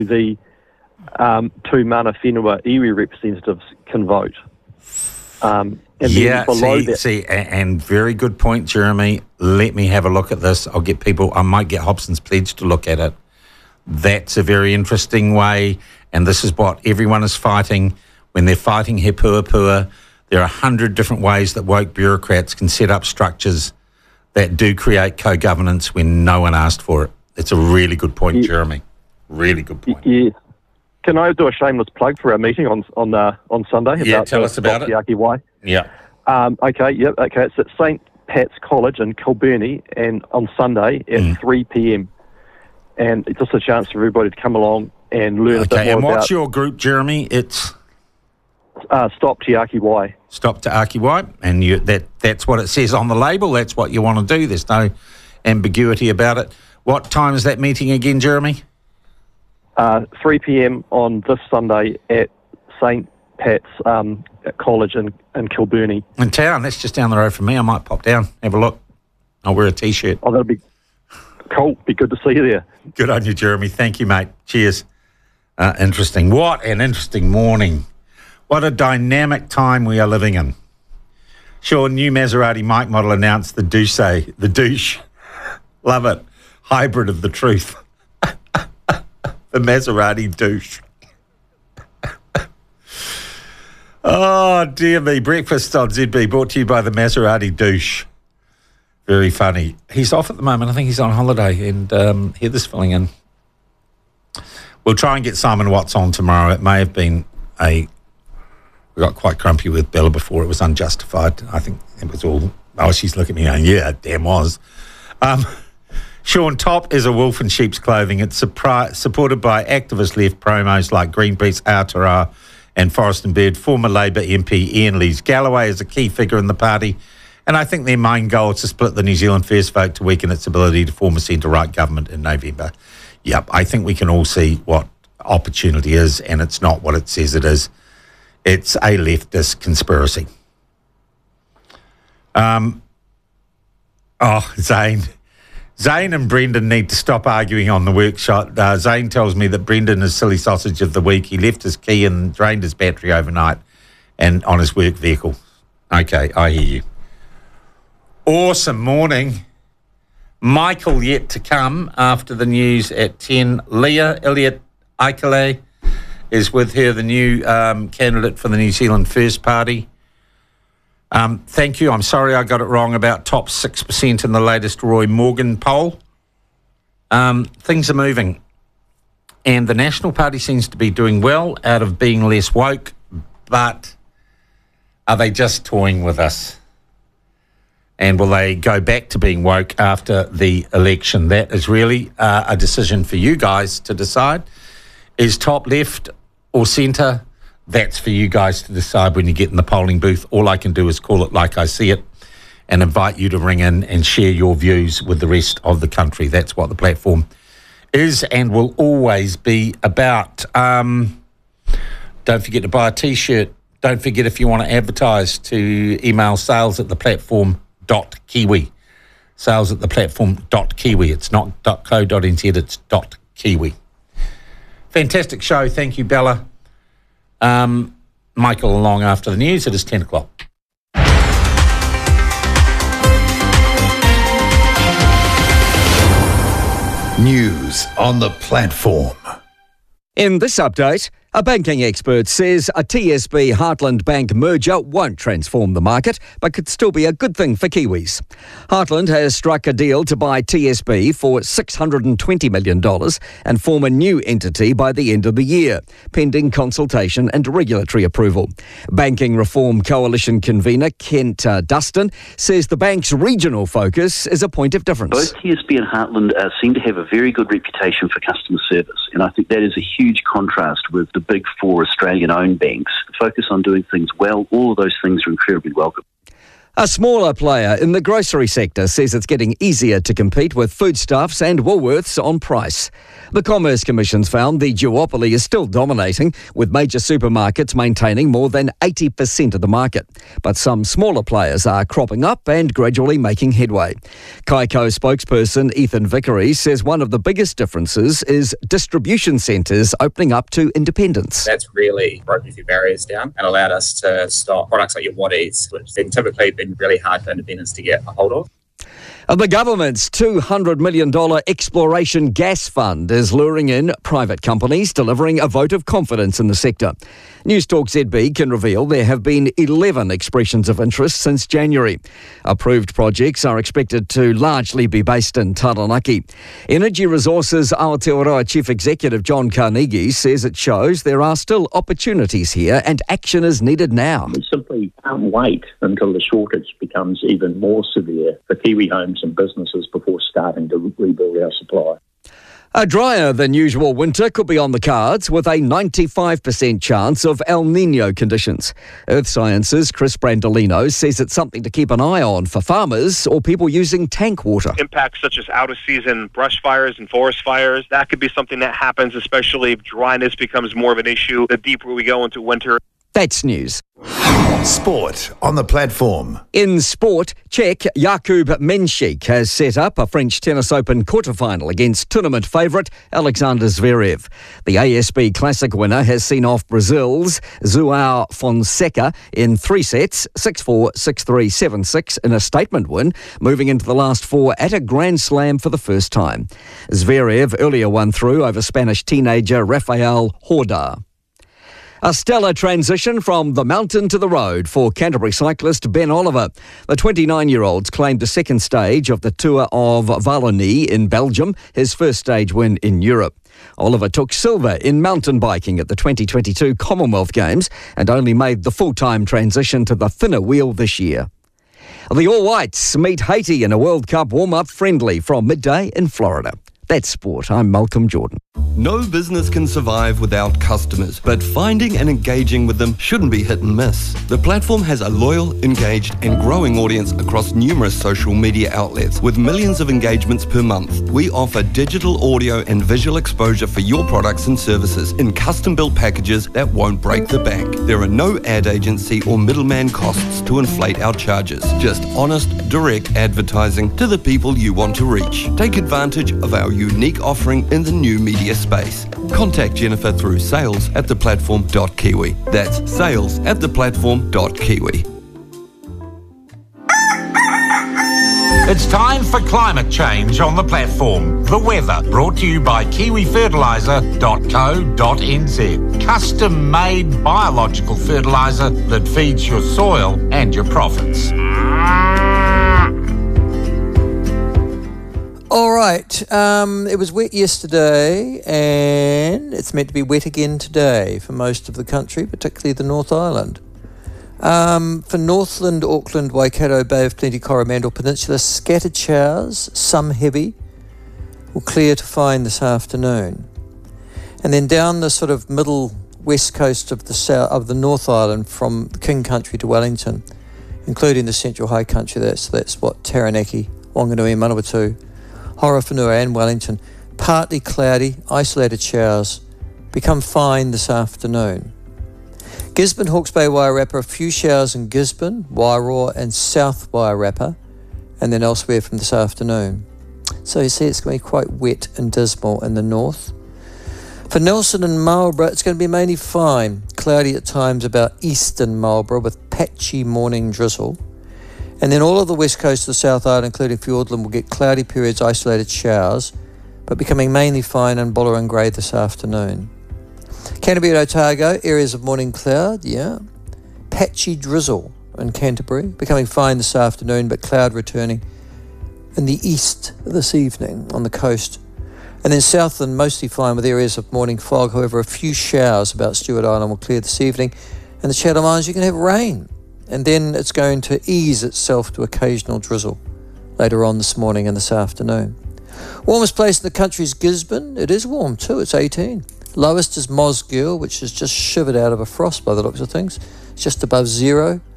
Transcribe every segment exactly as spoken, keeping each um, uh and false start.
the um, two Mana Whenua iwi representatives can vote. Um, and yeah, then below see, that, see, and very good point, Jeremy. Let me have a look at this. I'll get people, I might get Hobson's Pledge to look at it. That's a very interesting way, and this is what everyone is fighting. When they're fighting He Puapua, there are a hundred different ways that woke bureaucrats can set up structures that do create co-governance when no one asked for it. It's a really good point, yeah. Jeremy. Really good point. Yeah. Can I do a shameless plug for our meeting on on uh, on Sunday? Yeah, about tell us about Te Aki Wai? Yeah. Um, okay, yep, okay. It's at Saint Pat's College in Kilburnie, and on Sunday at mm. three p.m. And it's just a chance for everybody to come along and learn okay, a bit more and what's about, your group, Jeremy? It's uh, Stop Te Aki Wai. Stop Te Aki Wai, and you, that that's what it says on the label. That's what you want to do. There's no ambiguity about it. What time is that meeting again, Jeremy? Uh, three p.m. on this Sunday at Saint Pat's um, College in, in Kilburnie. In town, that's just down the road from me. I might pop down, have a look. I'll wear a T-shirt. Oh, that'll be cool. Be good to see you there. Good on you, Jeremy. Thank you, mate. Cheers. Uh, interesting. What an interesting morning. What a dynamic time we are living in. Sure, new Maserati Mike model announced the Douche, the douche. Love it. Hybrid of the truth. The Maserati douche. Oh, dear me. Breakfast on Z B brought to you by the Maserati douche. Very funny. He's off at the moment. I think he's on holiday, and um, Heather's filling in. We'll try and get Simon Watts on tomorrow. It may have been a... We got quite grumpy with Bella before. It was unjustified. I think it was all... Oh, she's looking at me going, yeah, it damn was. Um... Sean, Top is a wolf in sheep's clothing. It's supri- supported by activist left promos like Greenpeace, Aotearoa and Forest and Bird. Former Labour M P Ian Lees-Galloway is a key figure in the party, and I think their main goal is to split the New Zealand First vote to weaken its ability to form a centre-right government in November. Yep, I think we can all see what opportunity is, and it's not what it says it is. It's a leftist conspiracy. Um. Oh, Zane... Zane and Brendan need to stop arguing on the workshop. Uh, Zane tells me that Brendan is silly sausage of the week. He left his key and drained his battery overnight and on his work vehicle. Okay, I hear you. Awesome morning. Michael yet to come after the news at ten. Leah Elliott Aikale is with her, the new um, candidate for the New Zealand First Party. Um, thank you. I'm sorry I got it wrong about top six percent in the latest Roy Morgan poll. Um, things are moving. And the National Party seems to be doing well out of being less woke, but are they just toying with us? And will they go back to being woke after the election? That is really uh, a decision for you guys to decide. Is top left or centre? That's for you guys to decide when you get in the polling booth. All I can do is call it like I see it and invite you to ring in and share your views with the rest of the country. That's what the platform is and will always be about. Um, don't forget to buy a T-shirt. Don't forget, if you want to advertise, to email sales at the platform dot kiwi. Sales at the platform dot kiwi. It's not .co dot n z, it's .kiwi. Fantastic show. Thank you, Bella. Um, Michael along after the news. It is ten o'clock. News on the platform. In this update, a banking expert says a T S B Heartland Bank merger won't transform the market, but could still be a good thing for Kiwis. Heartland has struck a deal to buy T S B for six hundred twenty million dollars and form a new entity by the end of the year, pending consultation and regulatory approval. Banking Reform Coalition convener Kent uh, Dustin says the bank's regional focus is a point of difference. Both T S B and Heartland uh, seem to have a very good reputation for customer service, and I think that is a huge contrast with the big four Australian-owned banks. The focus on doing things well, all of those things are incredibly welcome. A smaller player in the grocery sector says it's getting easier to compete with Foodstuffs and Woolworths on price. The Commerce Commission's found the duopoly is still dominating, with major supermarkets maintaining more than eighty percent of the market. But some smaller players are cropping up and gradually making headway. Kaiko spokesperson Ethan Vickery says one of the biggest differences is distribution centres opening up to independents. That's really broken a few barriers down and allowed us to stock products like your Waddies, which then typically been really hard for independents to get a hold of. The government's two hundred million dollars exploration gas fund is luring in private companies, delivering a vote of confidence in the sector. Newstalk Z B can reveal there have been eleven expressions of interest since January. Approved projects are expected to largely be based in Taranaki. Energy Resources Aotearoa Chief Executive John Carnegie says it shows there are still opportunities here and action is needed now. We simply can't wait until the shortage becomes even more severe for Kiwi homes and businesses before starting to rebuild our supply. A drier than usual winter could be on the cards with a ninety-five percent chance of El Niño conditions. Earth Sciences' Chris Brandolino says it's something to keep an eye on for farmers or people using tank water. Impacts such as out-of-season brush fires and forest fires, that could be something that happens, especially if dryness becomes more of an issue the deeper we go into winter. That's news. Sport on the platform. In sport, Czech Jakub Menšík has set up a French Tennis Open quarterfinal against tournament favourite Alexander Zverev. The A S B Classic winner has seen off Brazil's João Fonseca in three sets, six four, six three, seven six in a statement win, moving into the last four at a Grand Slam for the first time. Zverev earlier won through over Spanish teenager Rafael Horda. A stellar transition from the mountain to the road for Canterbury cyclist Ben Oliver. The twenty-nine-year-old's claimed the second stage of the Tour of Wallonie in Belgium, his first stage win in Europe. Oliver took silver in mountain biking at the twenty twenty-two Commonwealth Games and only made the full-time transition to the thinner wheel this year. The All Whites meet Haiti in a World Cup warm-up friendly from midday in Florida. That's sport. I'm Malcolm Jordan. No business can survive without customers, but finding and engaging with them shouldn't be hit and miss. The platform has a loyal, engaged and growing audience across numerous social media outlets with millions of engagements per month. We offer digital audio and visual exposure for your products and services in custom-built packages that won't break the bank. There are no ad agency or middleman costs to inflate our charges. Just honest, direct advertising to the people you want to reach. Take advantage of our unique offering in the new media space. Contact Jennifer through sales at the platform dot kiwi. That's sales at the platform dot kiwi. It's time for climate change on the platform. The weather, brought to you by kiwi fertiliser dot co dot n z. Custom-made biological fertiliser that feeds your soil and your profits. All right, um, it was wet yesterday and it's meant to be wet again today for most of the country, particularly the North Island. Um, for Northland, Auckland, Waikato, Bay of Plenty, Coromandel Peninsula, scattered showers, some heavy, will clear to fine this afternoon. And then down the sort of middle west coast of the south, of the North Island from the King Country to Wellington, including the Central High Country, that's, that's what, Taranaki, Wanganui, Manawatu, Horowhenua and Wellington, partly cloudy, isolated showers, become fine this afternoon. Gisborne, Hawke's Bay, Wairarapa, a few showers in Gisborne, Wairoa and South Wairarapa, and then elsewhere from this afternoon. So you see it's going to be quite wet and dismal in the north. For Nelson and Marlborough, it's going to be mainly fine, cloudy at times about eastern Marlborough with patchy morning drizzle. And then all of the west coast of the South Island, including Fiordland, will get cloudy periods, isolated showers, but becoming mainly fine and Buller and grey this afternoon. Canterbury and Otago, areas of morning cloud, yeah. Patchy drizzle in Canterbury, becoming fine this afternoon, but cloud returning in the east this evening on the coast. And then Southland, mostly fine with areas of morning fog. However, a few showers about Stewart Island will clear this evening. And the Chatham Islands, you can have rain. And then it's going to ease itself to occasional drizzle later on this morning and this afternoon. Warmest place in the country is Gisborne. It is warm too, it's eighteen. Lowest is Mosgiel, which is just shivered out of a frost by the looks of things. It's just above zero.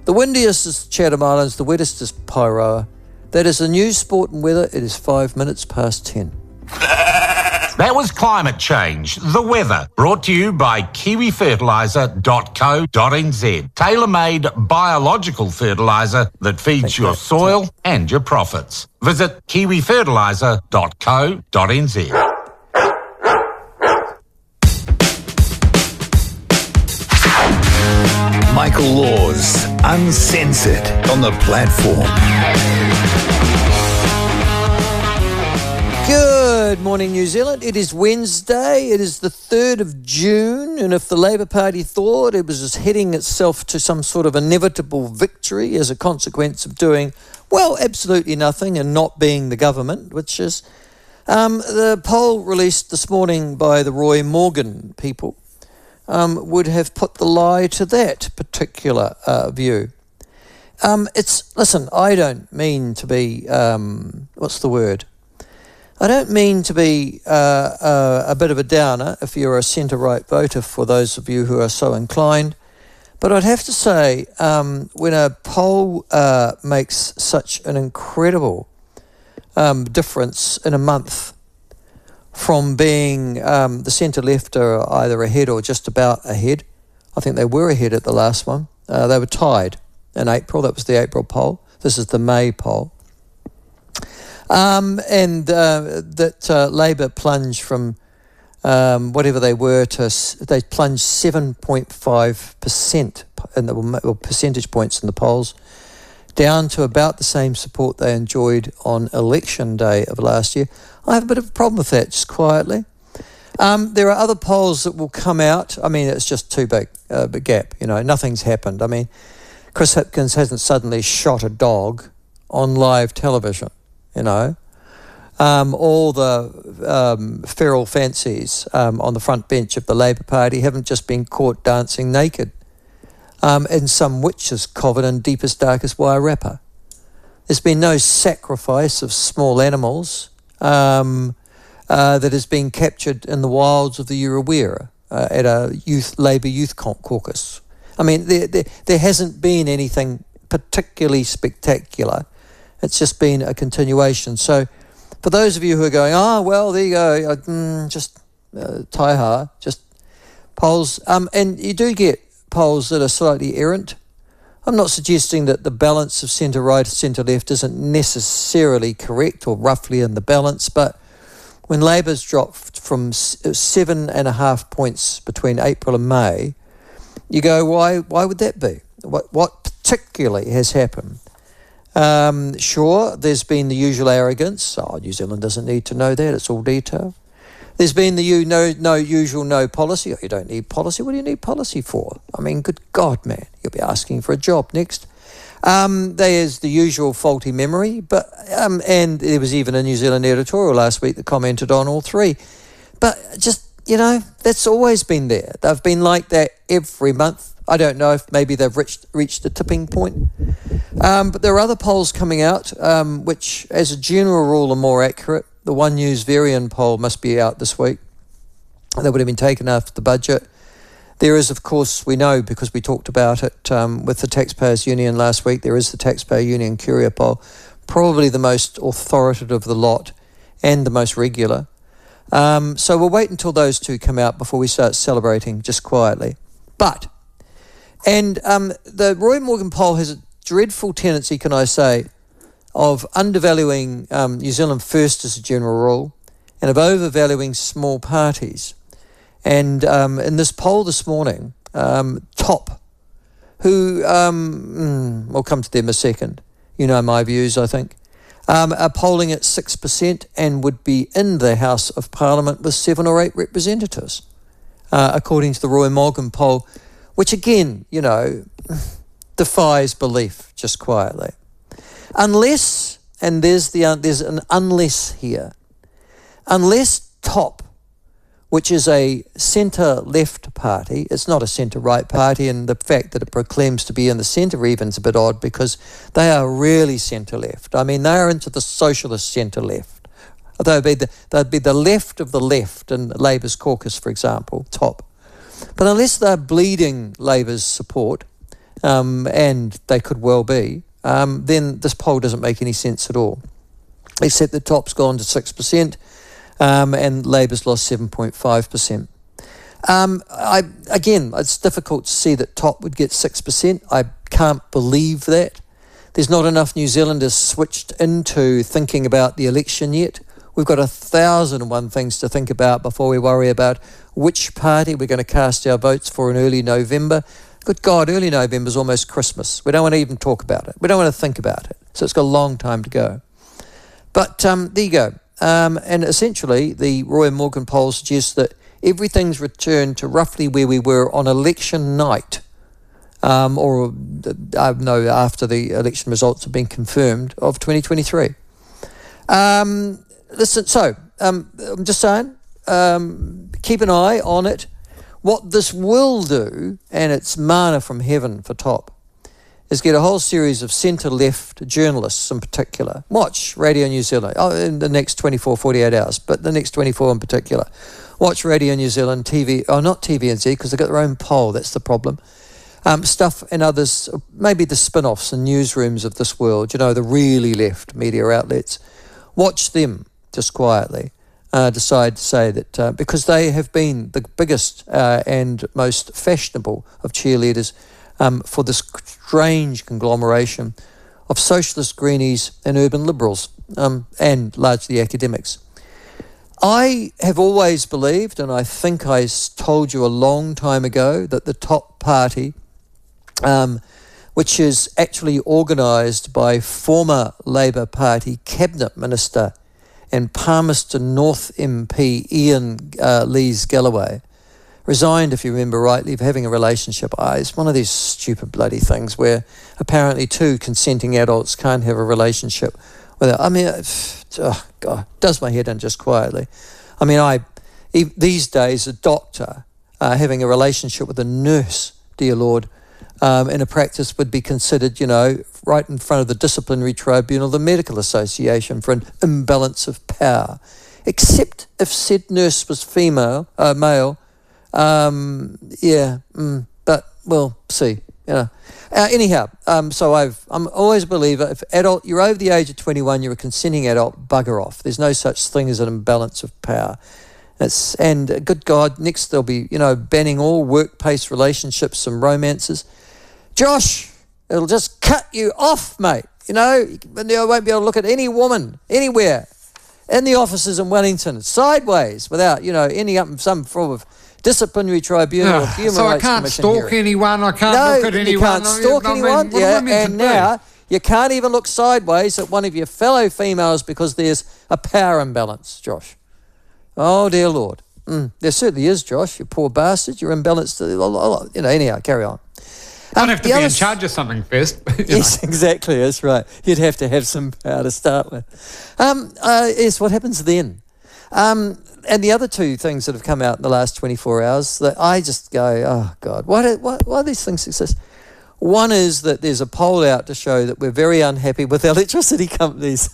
The windiest is Chatham Islands, the wettest is Pyroa. That is the news, sport and weather. It is five minutes past ten. That was Climate Change, the weather, brought to you by kiwi fertiliser dot co dot n z. Tailor-made biological fertiliser that feeds Thank your you. soil and your profits. Visit kiwi fertiliser dot co dot n z. Michael Laws, uncensored on the platform. Good morning, New Zealand. It is Wednesday. It is the third of June. And if the Labour Party thought it was just heading itself to some sort of inevitable victory as a consequence of doing, well, absolutely nothing and not being the government, which is um, the poll released this morning by the Roy Morgan people um, would have put the lie to that particular uh, view. Um, it's, listen, I don't mean to be, um, what's the word? I don't mean to be uh, uh, a bit of a downer if you're a centre-right voter, for those of you who are so inclined, but I'd have to say um, when a poll uh, makes such an incredible um, difference in a month from being um, the centre-left are either ahead or just about ahead. I think they were ahead at the last one. Uh, they were tied in April. That was the April poll. This is the May poll. Um, and uh, that uh, Labour plunged from um, whatever they were to, they plunged seven point five percent in the, or percentage points in the polls, down to about the same support they enjoyed on election day of last year. I have a bit of a problem with that, just quietly. Um, there are other polls that will come out. I mean, it's just too big uh, a gap, you know, nothing's happened. I mean, Chris Hipkins hasn't suddenly shot a dog on live television. You know, um, all the um, feral fancies um, on the front bench of the Labour Party haven't just been caught dancing naked um, in some witch's coven and deepest, darkest wire wrapper. There's been no sacrifice of small animals um, uh, that has been captured in the wilds of the Urewera uh, at a youth Labour Youth Caucus. I mean, there, there, there hasn't been anything particularly spectacular. It's just been a continuation. So for those of you who are going, oh, well, there you go, uh, mm, just uh, taiha, just polls. Um, and you do get polls that are slightly errant. I'm not suggesting that the balance of centre-right, centre-left isn't necessarily correct or roughly in the balance, but when Labour's dropped from seven and a half points between April and May, you go, why, why would that be? What, what particularly has happened? Um, sure, there's been the usual arrogance. Oh, New Zealand doesn't need to know that. It's all detail. There's been the you no no usual no policy. Oh, you don't need policy. What do you need policy for? I mean, good God, man, you'll be asking for a job next. Um, there's the usual faulty memory, but um, and there was even a New Zealand editorial last week that commented on all three. But just, you know, that's always been there. They've been like that every month. I don't know if maybe they've reached reached a tipping point. Um, but there are other polls coming out, um, which, as a general rule, are more accurate. The One News Varian poll must be out this week. That would have been taken after the budget. There is, of course, we know because we talked about it um, with the Taxpayers Union last week, there is the Taxpayer Union Curia poll, probably the most authoritative of the lot and the most regular. Um, so we'll wait until those two come out before we start celebrating just quietly. But... And um, the Roy Morgan poll has a dreadful tendency, can I say, of undervaluing um, New Zealand First as a general rule and of overvaluing small parties. And um, in this poll this morning, um, Top, who, um, mm, we'll come to them a second, you know my views, I think, um, are polling at six percent and would be in the House of Parliament with seven or eight representatives, uh, according to the Roy Morgan poll, which again, you know, defies belief, just quietly. Unless, and there's the uh, there's an unless here, unless Top, which is a centre-left party, it's not a centre-right party, and the fact that it proclaims to be in the centre even is a bit odd because they are really centre-left. I mean, they are into the socialist centre-left. They'd be the, they'd be the left of the left in Labour's caucus, for example, Top. But unless they're bleeding Labour's support, um, and they could well be, um, then this poll doesn't make any sense at all. Except the top's gone to six percent um, and Labor's lost seven point five percent. Um, I, again, it's difficult to see that top would get six percent. I can't believe that. There's not enough New Zealanders switched into thinking about the election yet. We've got a thousand and one things to think about before we worry about which party we're going to cast our votes for in early November. Good God, early November is almost Christmas. We don't want to even talk about it. We don't want to think about it. So it's got a long time to go. But um, there you go. Um, and essentially, the Roy and Morgan poll suggests that everything's returned to roughly where we were on election night, um, or uh, no, after the election results have been confirmed, of twenty twenty-three. Um, listen, so um, I'm just saying, um, keep an eye on it. What this will do, and it's manna from heaven for top, is get a whole series of centre-left journalists in particular. Watch Radio New Zealand oh, in the next twenty-four, forty-eight hours, but the next twenty-four in particular. Watch Radio New Zealand, T V, oh, not T V N Z, because they've got their own poll, that's the problem. Um, stuff and others, maybe the spin-offs and newsrooms of this world, you know, the really left media outlets. Watch them just quietly. Uh, decide to say that uh, because they have been the biggest uh, and most fashionable of cheerleaders um, for this strange conglomeration of socialist greenies and urban liberals um, and largely academics. I have always believed, and I think I told you a long time ago, that the top party, um, which is actually organised by former Labour Party Cabinet Minister and Palmerston North M P Ian uh, Lees-Galloway, resigned, if you remember rightly, for having a relationship. Oh, it's one of these stupid bloody things where apparently two consenting adults can't have a relationship without. I mean, oh God, does my head in just quietly. I mean, I these days a doctor uh, having a relationship with a nurse, dear Lord, um, in a practice would be considered, you know, right in front of the disciplinary tribunal, the medical association, for an imbalance of power. Except if said nurse was female, uh, male. Um, yeah, mm, but we'll see. You know. Uh, anyhow, um, so I've I'm always a believer. If adult, you're over the age of twenty-one, you're a consenting adult. Bugger off. There's no such thing as an imbalance of power. It's, and uh, good God, next they'll be, you know, banning all workplace relationships and romances. Josh, it'll just cut you off, mate. You know, you won't be able to look at any woman anywhere in the offices in Wellington sideways without, you know, ending up in some form of disciplinary tribunal. Uh, human so rights I can't commission stalk hearing. anyone. I can't no, look at anyone. you can't stalk I mean, anyone. what Yeah, am I meant and to do? now you can't even look sideways at one of your fellow females because there's a power imbalance, Josh. Oh dear Lord, mm, there certainly is, Josh. You poor bastard. You're imbalanced. You know. Anyhow, carry on. I'd Um, have to the be in other- charge of something first. you Yes, know. exactly. That's right. You'd have to have some power to start with. Um, uh, yes, what happens then? Um, and the other two things that have come out in the last twenty-four hours that I just go, oh, God, why do, why, why do these things exist? One is that there's a poll out to show that we're very unhappy with electricity companies.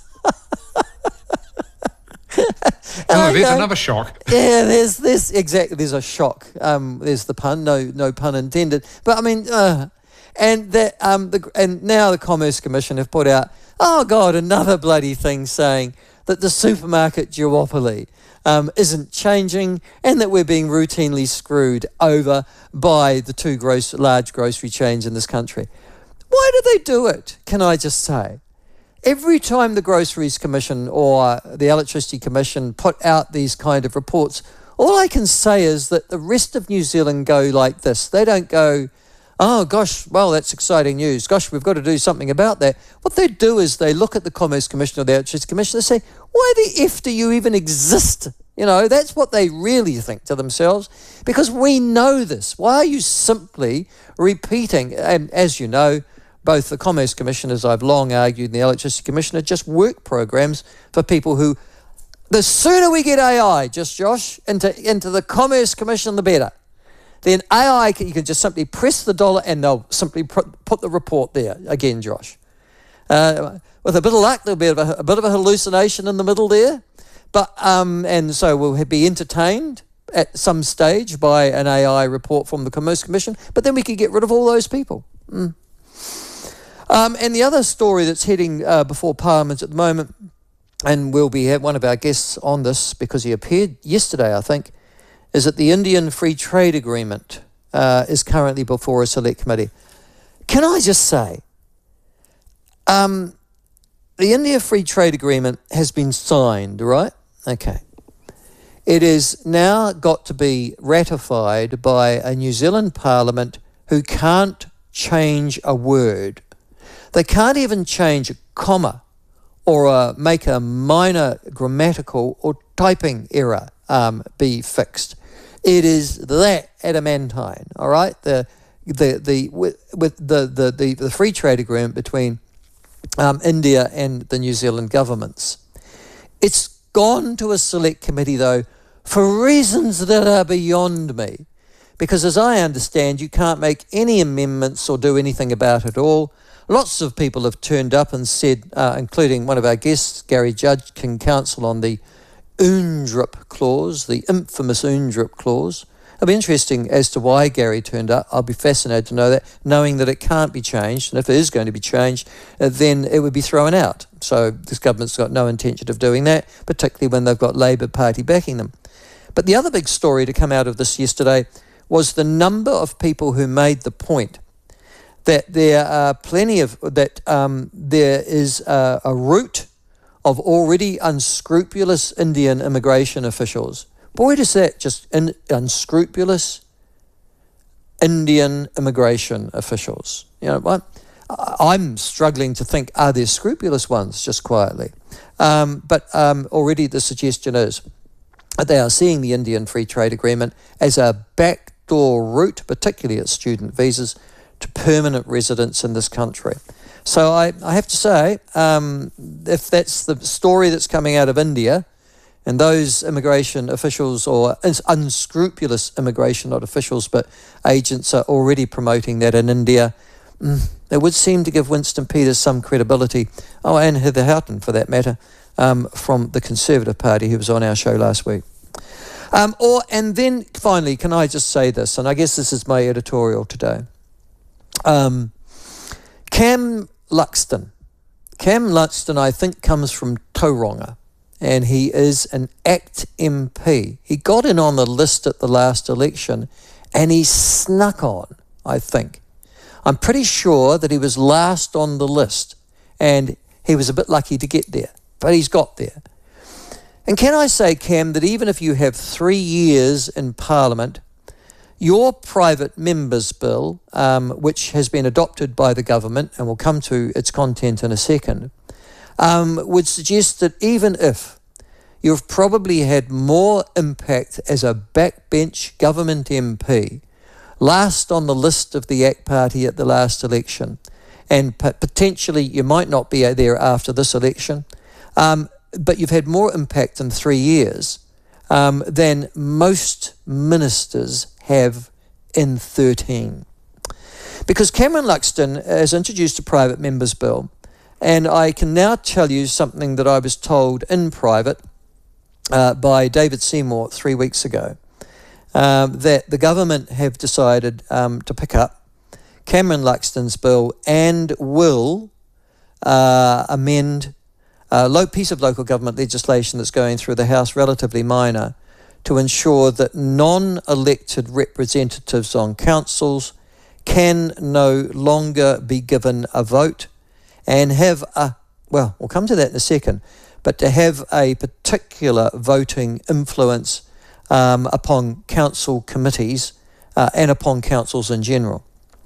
Oh, there's Okay. another shock. Yeah, there's this exactly. There's a shock. Um, there's the pun. No, no pun intended. But I mean, uh, and that um, the and now the Commerce Commission have put out, oh God, another bloody thing saying that the supermarket duopoly um, isn't changing and that we're being routinely screwed over by the two gross, large grocery chains in this country. Why do they do it? Can I just say? Every time the Groceries Commission or the Electricity Commission put out these kind of reports, all I can say is that the rest of New Zealand go like this. They don't go, oh, gosh, well, that's exciting news. Gosh, we've got to do something about that. What they do is they look at the Commerce Commission or the Electricity Commission and say, why the F do you even exist? You know, that's what they really think to themselves, because we know this. Why are you simply repeating, and as you know, both the Commerce Commission, as I've long argued, and the Electricity Commission are just work programs for people who, the sooner we get A I, just Josh, into, into the Commerce Commission, the better. Then A I, can, you can just simply press the dollar and they'll simply put, put the report there. Again, Josh. Uh, with a bit of luck, there'll be a, a bit of a hallucination in the middle there. But um, and so we'll be entertained at some stage by an A I report from the Commerce Commission, but then we could get rid of all those people. Mm. Um, and the other story that's heading uh, before Parliament at the moment, and we'll be have one of our guests on this because he appeared yesterday, I think, is that the Indian Free Trade Agreement uh, is currently before a select committee. Can I just say, um, the India Free Trade Agreement has been signed, right? Okay. It is now got to be ratified by a New Zealand Parliament who can't change a word. They can't even change a comma or uh, make a minor grammatical or typing error um, be fixed. It is that adamantine, all right? The the the with, with the, the the the free trade agreement between um, India and the New Zealand governments. It's gone to a select committee though for reasons that are beyond me, because as I understand, you can't make any amendments or do anything about it all. Lots of people have turned up and said, uh, including one of our guests, Gary Judge, can counsel on the UNDRIP clause, the infamous UNDRIP clause. It'll be interesting as to why Gary turned up. I'll be fascinated to know that, knowing that it can't be changed, and if it is going to be changed, uh, then it would be thrown out. So this government's got no intention of doing that, particularly when they've got Labour Party backing them. But the other big story to come out of this yesterday was the number of people who made the point that there are plenty of, that um, there is a, a route of already unscrupulous Indian immigration officials. Boy, does that just in, unscrupulous Indian immigration officials. You know what? I'm struggling to think, are there scrupulous ones, just quietly? Um, but um, already the suggestion is that they are seeing the Indian Free Trade Agreement as a backdoor route, particularly at student visas, to permanent residence in this country. So I, I have to say, um, if that's the story that's coming out of India, and those immigration officials, or unscrupulous immigration, not officials, but agents are already promoting that in India, mm, it would seem to give Winston Peters some credibility. Oh, and Heather Houghton, for that matter, um, from the Conservative Party, who was on our show last week. Um, or And then, finally, can I just say this, and I guess this is my editorial today. Um, Cam Luxton. Cam Luxton, I think, comes from Tauranga, and he is an ACT M P. He got in on the list at the last election, and he snuck on, I think. I'm pretty sure that he was last on the list, and he was a bit lucky to get there, but he's got there. And can I say, Cam, that even if you have three years in Parliament, your private members bill, um, which has been adopted by the government, and we'll come to its content in a second, um, would suggest that even if you've probably had more impact as a backbench government M P, last on the list of the ACT Party at the last election, and p- potentially you might not be there after this election, um, but you've had more impact in three years um, than most ministers have in thirteen. Because Cameron Luxton has introduced a private members bill, and I can now tell you something that I was told in private uh, by David Seymour three weeks ago, um, that the government have decided um, to pick up Cameron Luxton's bill and will uh, amend a low piece of local government legislation that's going through the House, relatively minor, to ensure that non-elected representatives on councils can no longer be given a vote and have a, well, we'll come to that in a second, but to have a particular voting influence um, upon council committees uh, and upon councils in general.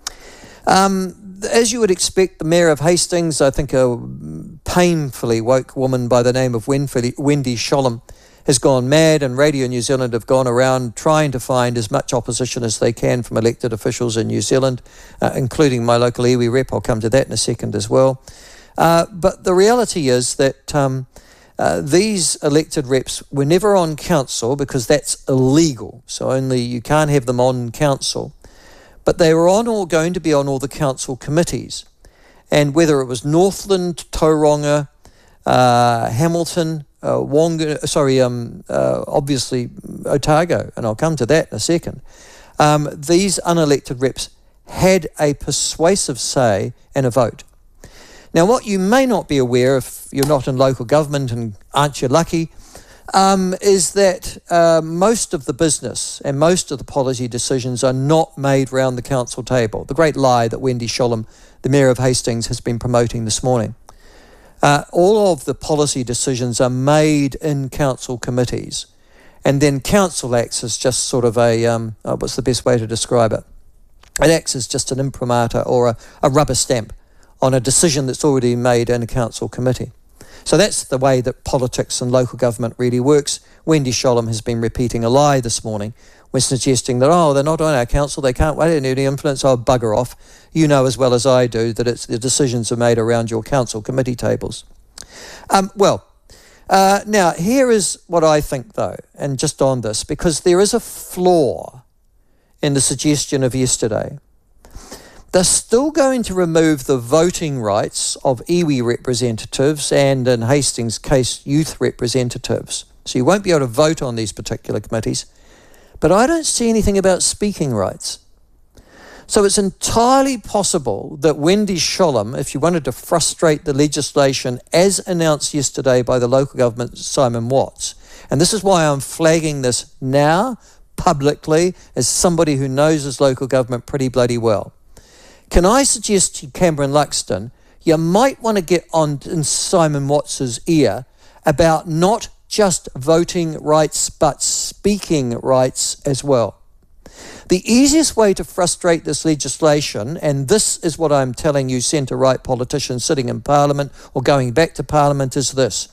Um, as you would expect, the Mayor of Hastings, I think a painfully woke woman by the name of Wendy Sholem, has gone mad, and Radio New Zealand have gone around trying to find as much opposition as they can from elected officials in New Zealand, uh, including my local iwi rep. I'll come to that in a second as well. Uh, but the reality is that um, uh, these elected reps were never on council because that's illegal. So only you can't have them on council. But they were on or going to be on all the council committees. And whether it was Northland, Tauranga, uh, Hamilton, uh, Wonga, sorry, um, uh, obviously Otago, and I'll come to that in a second, um, these unelected reps had a persuasive say and a vote. Now, what you may not be aware if you're not in local government and aren't you lucky, um, is that uh, most of the business and most of the policy decisions are not made round the council table. The great lie that Wendy Sholem, the Mayor of Hastings, has been promoting this morning. Uh, all of the policy decisions are made in council committees, and then council acts as just sort of a, um, uh, what's the best way to describe it? It acts as just an imprimatur or a, a rubber stamp on a decision that's already made in a council committee. So that's the way that politics and local government really works. Wendy Sholem has been repeating a lie this morning when suggesting that, oh, they're not on our council, they can't, they don't have any influence, oh, bugger off. You know as well as I do that it's, the decisions are made around your council committee tables. Um, well, uh, now here is what I think though, and just on this, because there is a flaw in the suggestion of yesterday. They're still going to remove the voting rights of iwi representatives and, in Hastings' case, youth representatives. So you won't be able to vote on these particular committees. But I don't see anything about speaking rights. So it's entirely possible that Wendy Sholem, if you wanted to frustrate the legislation as announced yesterday by the local government, Simon Watts, and this is why I'm flagging this now publicly as somebody who knows his local government pretty bloody well. Can I suggest to Cameron Luxton, you might want to get on in Simon Watts's ear about not just voting rights, but speaking rights as well. The easiest way to frustrate this legislation, and this is what I'm telling you centre-right politicians sitting in Parliament or going back to Parliament, is this,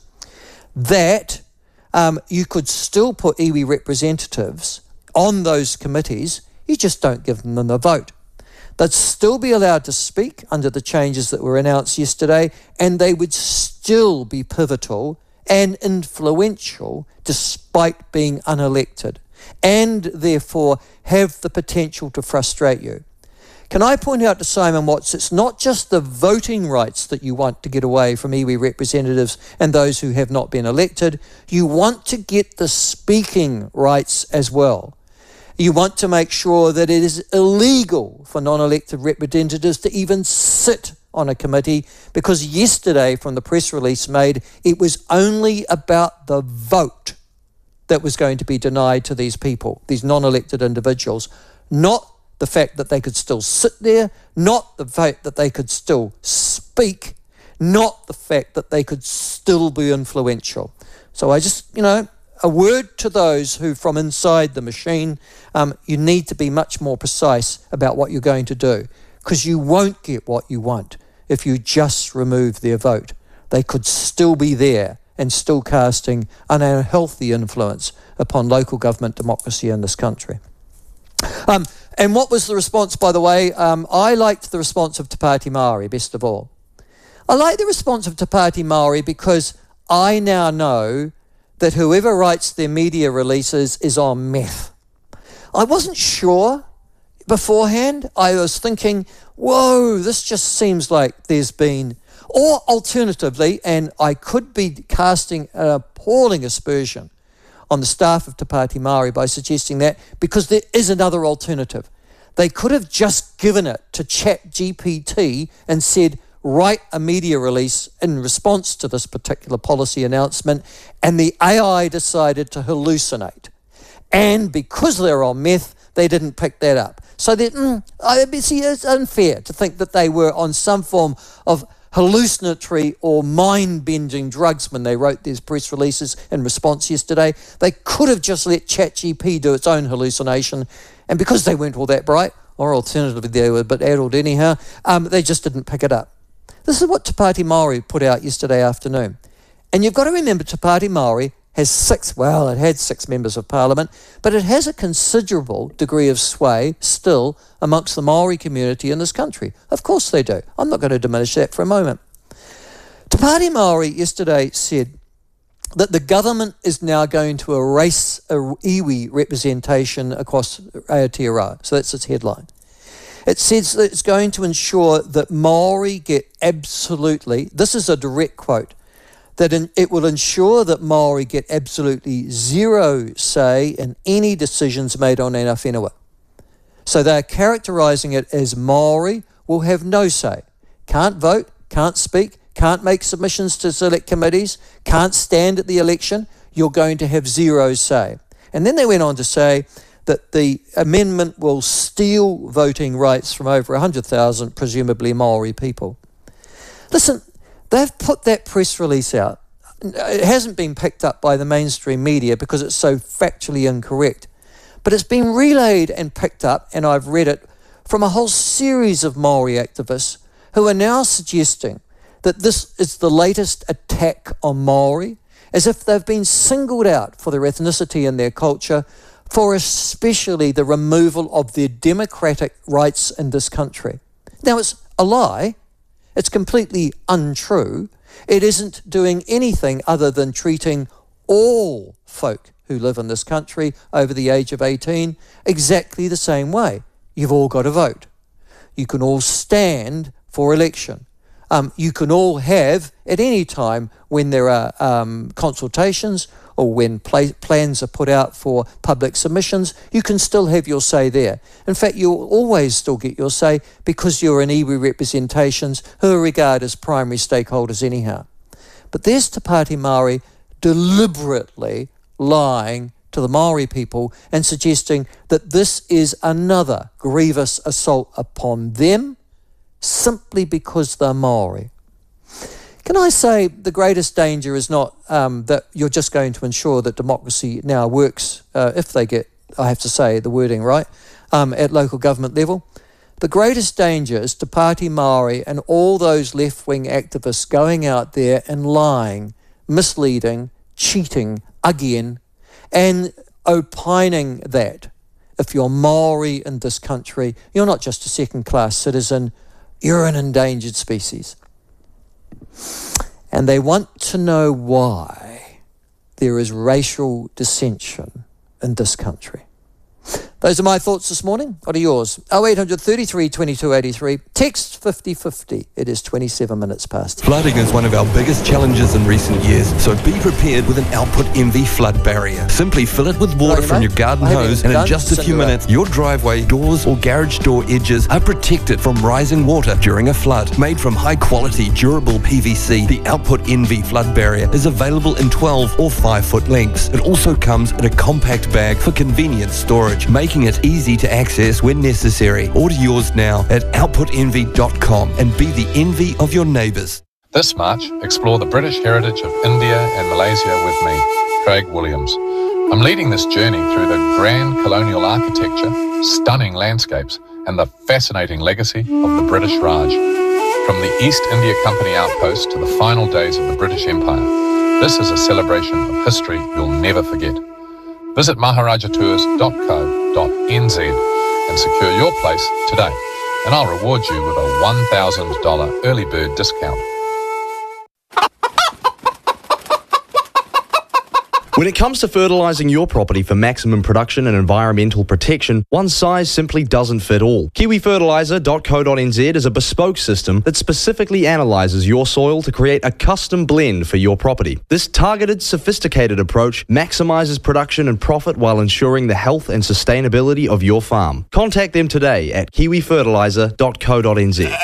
that um, you could still put iwi representatives on those committees, you just don't give them the vote. They'd still be allowed to speak under the changes that were announced yesterday, and they would still be pivotal and influential despite being unelected, and therefore have the potential to frustrate you. Can I point out to Simon Watts, it's not just the voting rights that you want to get away from iwi representatives and those who have not been elected, you want to get the speaking rights as well. You want to make sure that it is illegal for non-elected representatives to even sit on a committee, because yesterday from the press release made, it was only about the vote that was going to be denied to these people, these non-elected individuals, not the fact that they could still sit there, not the fact that they could still speak, not the fact that they could still be influential. So I just, you know, a word to those who from inside the machine, um, you need to be much more precise about what you're going to do, because you won't get what you want if you just remove their vote. They could still be there and still casting an unhealthy influence upon local government democracy in this country. Um, and what was the response, by the way? Um, I liked the response of Te Pāti Māori, best of all. I like the response of Te Pāti Māori because I now know that whoever writes their media releases is on meth. I wasn't sure beforehand. I was thinking, whoa, this just seems like there's been... Or alternatively, and I could be casting an appalling aspersion on the staff of Te Pāti Māori by suggesting that, because there is another alternative. They could have just given it to Chat G P T and said, write a media release in response to this particular policy announcement, and the A I decided to hallucinate. And because they're on meth, they didn't pick that up. So that, mm, I see, it's unfair to think that they were on some form of hallucinatory or mind-bending drugs when they wrote these press releases in response yesterday. They could have just let Chat G P T do its own hallucination, and because they weren't all that bright, or alternatively they were a bit addled anyhow, um, they just didn't pick it up. This is what Te Pāti Māori put out yesterday afternoon. And you've got to remember Te Pāti Māori has six, well, it had six members of parliament, but it has a considerable degree of sway still amongst the Māori community in this country. Of course they do. I'm not going to diminish that for a moment. Te Pāti Māori yesterday said that the government is now going to erase a iwi representation across Aotearoa. So that's its headline. It says that it's going to ensure that Māori get absolutely, this is a direct quote, that in, it will ensure that Māori get absolutely zero say in any decisions made on Ngāi Whenua. So they're characterising it as Māori will have no say. Can't vote, can't speak, can't make submissions to select committees, can't stand at the election. You're going to have zero say. And then they went on to say that the amendment will steal voting rights from over one hundred thousand, presumably Māori people. Listen, they've put that press release out. It hasn't been picked up by the mainstream media because it's so factually incorrect. But it's been relayed and picked up, and I've read it, from a whole series of Māori activists who are now suggesting that this is the latest attack on Māori, as if they've been singled out for their ethnicity and their culture, for especially the removal of their democratic rights in this country. Now, it's a lie. It's completely untrue. It isn't doing anything other than treating all folk who live in this country over the age of eighteen exactly the same way. You've all got to vote. You can all stand for election. Um, you can all have, at any time when there are um, consultations or when pla- plans are put out for public submissions, you can still have your say there. In fact, you'll always still get your say because you're in iwi representations who are regarded as primary stakeholders anyhow. But there's Te Pāti Māori deliberately lying to the Māori people and suggesting that this is another grievous assault upon them simply because they're Māori. Can I say the greatest danger is not um, that you're just going to ensure that democracy now works, uh, if they get, I have to say, the wording right, um, at local government level? The greatest danger is Te Pāti Māori and all those left-wing activists going out there and lying, misleading, cheating again, and opining that if you're Māori in this country, you're not just a second-class citizen, you're an endangered species. And they want to know why there is racial dissension in this country. Those are my thoughts this morning. What are yours? oh eight hundred thirty-three twenty-two eighty-three. Text fifty fifty. It is twenty-seven minutes past. Flooding is one of our biggest challenges in recent years, so be prepared with an Output Envy flood barrier. Simply fill it with water from your garden hose, and in just a few minutes, your driveway, doors, or garage door edges are protected from rising water during a flood. Made from high-quality, durable P V C, the Output Envy flood barrier is available in twelve or five foot lengths. It also comes in a compact bag for convenient storage, making it easy to access when necessary. Order yours now at output envy dot com and be the envy of your neighbours. This March, explore the British heritage of India and Malaysia with me, Craig Williams. I'm leading this journey through the grand colonial architecture, stunning landscapes, and the fascinating legacy of the British Raj. From the East India Company outpost to the final days of the British Empire, this is a celebration of history you'll never forget. Visit maharaja tours dot co dot n z and secure your place today, and I'll reward you with a one thousand dollars early bird discount. When it comes to fertilising your property for maximum production and environmental protection, one size simply doesn't fit all. kiwi fertiliser dot co dot n z is a bespoke system that specifically analyses your soil to create a custom blend for your property. This targeted, sophisticated approach maximises production and profit while ensuring the health and sustainability of your farm. Contact them today at kiwi fertiliser dot co dot n z.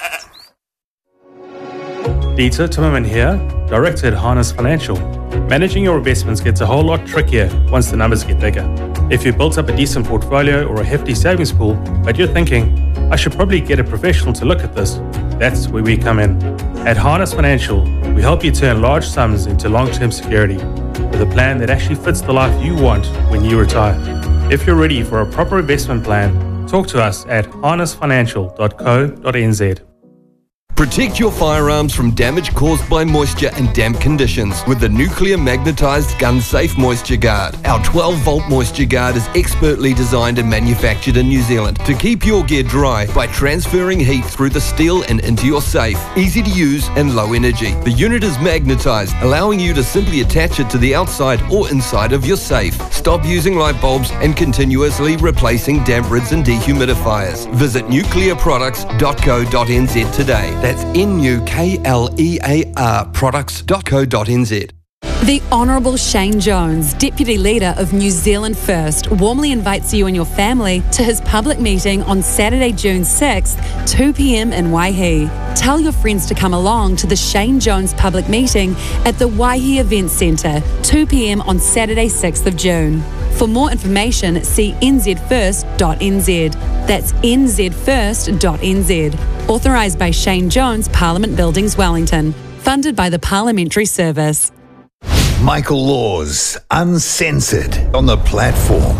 Dieter Timmerman here, Director at Harness Financial. Managing your investments gets a whole lot trickier once the numbers get bigger. If you've built up a decent portfolio or a hefty savings pool, but you're thinking, I should probably get a professional to look at this, that's where we come in. At Harness Financial, we help you turn large sums into long-term security with a plan that actually fits the life you want when you retire. If you're ready for a proper investment plan, talk to us at harness financial dot co dot n z. Protect your firearms from damage caused by moisture and damp conditions with the nuclear magnetized gun safe moisture guard. Our twelve volt moisture guard is expertly designed and manufactured in New Zealand to keep your gear dry by transferring heat through the steel and into your safe. Easy to use and low energy. The unit is magnetized, allowing you to simply attach it to the outside or inside of your safe. Stop using light bulbs and continuously replacing damp rids and dehumidifiers. Visit nuclear products dot co dot n z today. That's N U K L E A R products dot co dot n z. The Honourable Shane Jones, Deputy Leader of New Zealand First, warmly invites you and your family to his public meeting on Saturday, June sixth, two p m in Waihi. Tell your friends to come along to the Shane Jones public meeting at the Waihi Events Centre, two p m on Saturday, sixth of June. For more information, see n z first dot n z. That's n z first dot n z. Authorised by Shane Jones, Parliament Buildings, Wellington. Funded by the Parliamentary Service. Michael Laws, Uncensored, on the platform.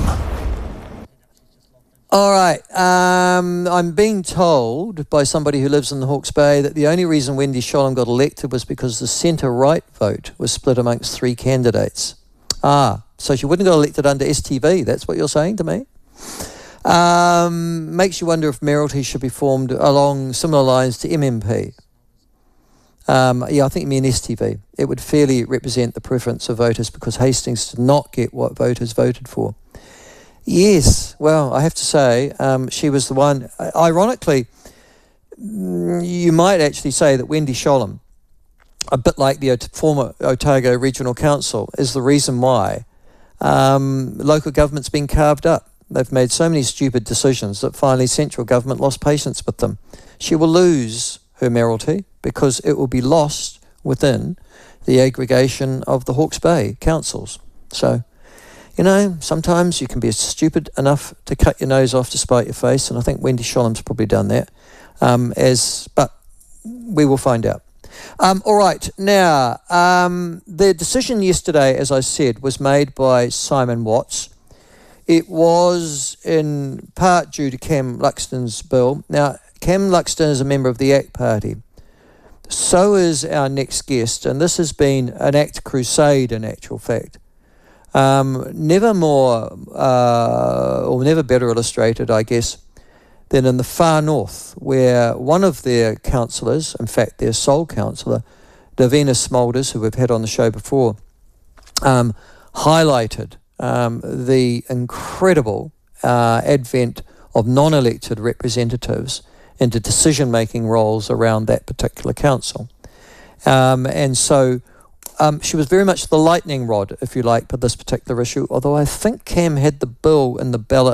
All right. Um, I'm being told by somebody who lives in the Hawke's Bay that the only reason Wendy Sholem got elected was because the centre-right vote was split amongst three candidates. Ah, so she wouldn't have got elected under S T V. That's what you're saying to me? Um, makes you wonder if mayoralty should be formed along similar lines to M M P. Um, yeah, I think you mean S T V. It would fairly represent the preference of voters because Hastings did not get what voters voted for. Yes, well, I have to say, um, she was the one. Ironically, you might actually say that Wendy Sholem, a bit like the former Otago Regional Council, is the reason why um, local government's been carved up. They've made so many stupid decisions that finally central government lost patience with them. She will lose her mayoralty because it will be lost within the aggregation of the Hawke's Bay councils. So, you know, sometimes you can be stupid enough to cut your nose off to spite your face, and I think Wendy Sholem's probably done that. Um, as, but we will find out. Um, all right, now, um, the decision yesterday, as I said, was made by Simon Watts. It was in part due to Cam Luxton's bill. Now, Cam Luxton is a member of the ACT Party. So is our next guest, and this has been an ACT crusade in actual fact. Um, never more, uh, or never better illustrated, I guess, than in the far north, where one of their councillors, in fact their sole councillor, Davina Smulders, who we've had on the show before, um, highlighted um, the incredible uh, advent of non-elected representatives into decision-making roles around that particular council. Um, and so um, she was very much the lightning rod, if you like, for this particular issue, although I think Cam had the bill in the ballot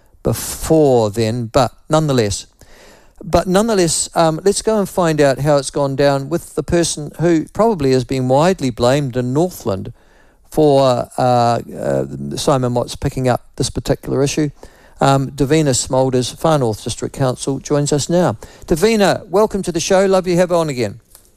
before then, but nonetheless. But nonetheless, um, let's go and find out how it's gone down with the person who probably has been widely blamed in Northland for uh, uh, Simon Watts picking up this particular issue. Um, Davina Smulders, Far North District Council, joins us now. Davina, welcome to the show. Love you have on again.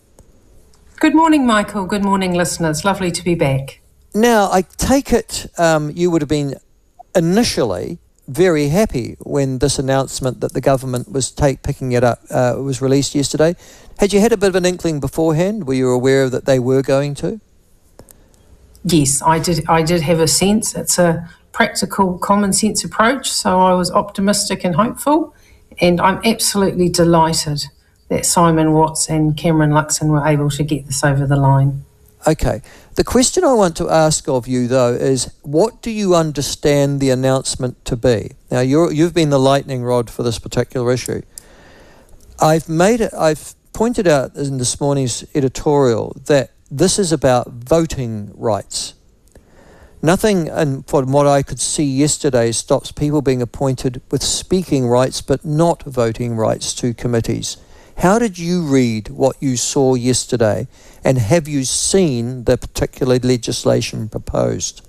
Good morning, Michael. Good morning, listeners. Lovely to be back. Now, I take it um, you would have been initially very happy when this announcement that the government was take, picking it up uh, was released yesterday. Had you had a bit of an inkling beforehand? Were you aware that they were going to? Yes, I did. I did have a sense. It's a practical, common sense approach, so I was optimistic and hopeful, and I'm absolutely delighted that Simon Watts and Cameron Luxton were able to get this over the line. Okay. The question I want to ask of you, though, is what do you understand the announcement to be? Now, you're, you've been the lightning rod for this particular issue. I've made it, I've pointed out in this morning's editorial that this is about voting rights. Nothing, and from what I could see yesterday, stops people being appointed with speaking rights but not voting rights to committees. How did you read what you saw yesterday, and have you seen the particular legislation proposed?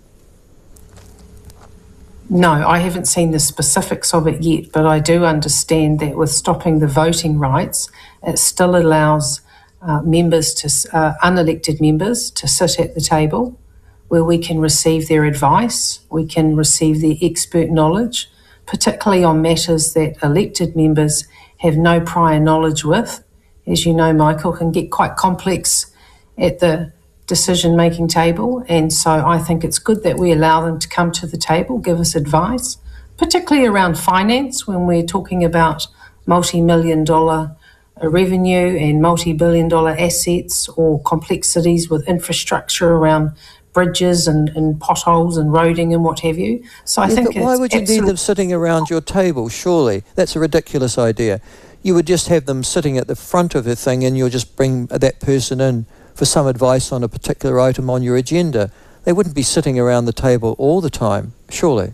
No, I haven't seen the specifics of it yet, but I do understand that with stopping the voting rights, it still allows uh, members, to uh, unelected members, to sit at the table where we can receive their advice, we can receive their expert knowledge, particularly on matters that elected members have no prior knowledge with. As you know, Michael, can get quite complex at the decision-making table, and so I think it's good that we allow them to come to the table, give us advice, particularly around finance when we're talking about multi-million dollar revenue and multi-billion dollar assets or complexities with infrastructure around bridges and, and potholes and roading and what have you. So I Yeah, think but why it's would you need them sitting around your table? Surely that's a ridiculous idea. You would just have them sitting at the front of the thing, and you'll just bring that person in for some advice on a particular item on your agenda. They wouldn't be sitting around the table all the time, surely.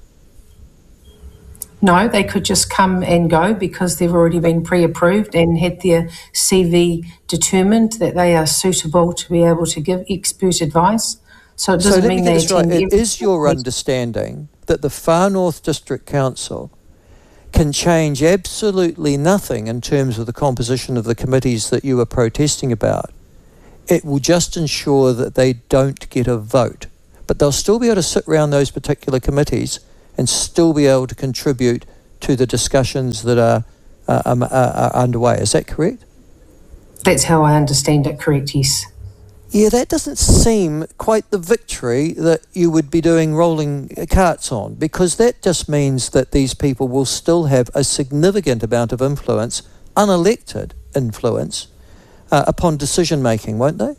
No, they could just come and go because they've already been pre-approved and had their C V determined that they are suitable to be able to give expert advice. So it doesn't so let mean me they get this right. attend It every is your understanding that the Far North District Council can change absolutely nothing in terms of the composition of the committees that you are protesting about. It will just ensure that they don't get a vote. But they'll still be able to sit around those particular committees and still be able to contribute to the discussions that are, uh, um, uh, are underway. Is that correct? That's how I understand it, correct, yes. Yeah, that doesn't seem quite the victory that you would be doing rolling carts on, because that just means that these people will still have a significant amount of influence, unelected influence, uh, upon decision-making, won't they?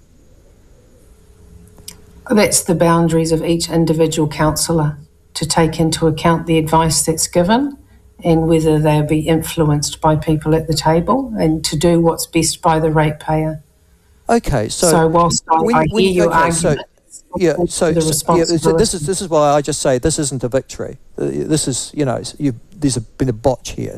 That's the boundaries of each individual councillor, to take into account the advice that's given and whether they'll be influenced by people at the table, and to do what's best by the ratepayer. Okay, so, so whilst I, when, I when, hear your okay, argument, so, yeah, so, the so yeah, so this is this is why I just say this isn't a victory. Uh, this is, you know, you, there's a, been a botch here.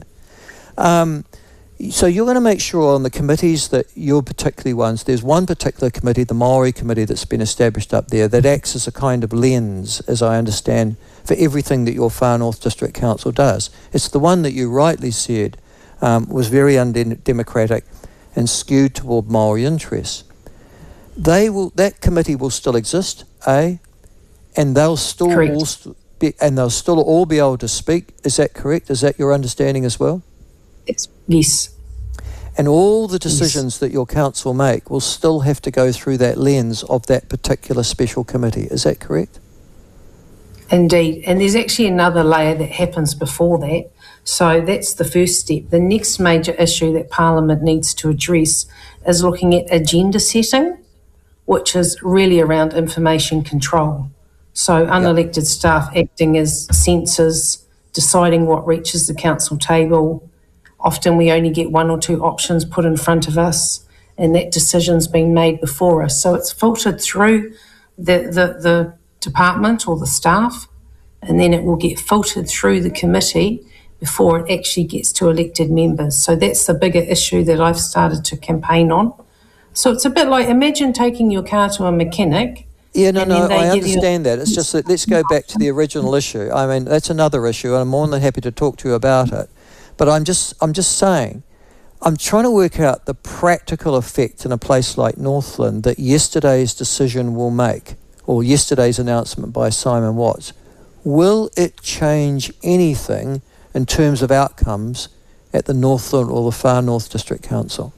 Um, so you're going to make sure on the committees that you're particularly ones. There's one particular committee, the Maori committee, that's been established up there that acts as a kind of lens, as I understand, for everything that your Far North District Council does. It's the one that you rightly said um, was very undemocratic and skewed toward Maori interests. They will. That committee will still exist, eh? And they'll still all st- be, and they'll still all be able to speak. Is that correct? Is that your understanding as well? It's, yes. And all the decisions yes. that your council make will still have to go through that lens of that particular special committee. Is that correct? Indeed. And there's actually another layer that happens before that. So that's the first step. The next major issue that Parliament needs to address is looking at agenda setting, which is really around information control. So unelected yep. staff acting as censors, deciding what reaches the council table. Often we only get one or two options put in front of us, and that decision's been made before us. So it's filtered through the, the, the department or the staff, and then it will get filtered through the committee before it actually gets to elected members. So that's the bigger issue that I've started to campaign on. So it's a bit like, imagine taking your car to a mechanic. Yeah, no, no, I understand that. It's just that let's go back to the original issue. I mean, that's another issue, and I'm more than happy to talk to you about it. But I'm just, I'm just saying, I'm trying to work out the practical effect in a place like Northland that yesterday's decision will make, or yesterday's announcement by Simon Watts. Will it change anything in terms of outcomes at the Northland or the Far North District Council?